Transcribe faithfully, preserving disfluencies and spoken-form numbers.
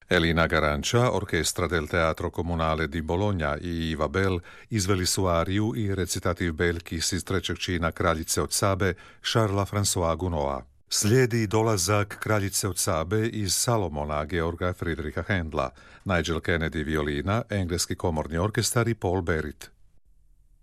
Elina Garancia, orkestra del Teatro Comunale di Bologna i Iva Bell izveli su ariju i recitativ Belkis iz trećeg čina Kraljice od Sabe Charlesa François Gounod. Slijedi dolazak Kraljice od Sabe iz Salomona Georga Friedricha Händla, Nigel Kennedy violina, engleski komorni orkestar i Paul Barrett.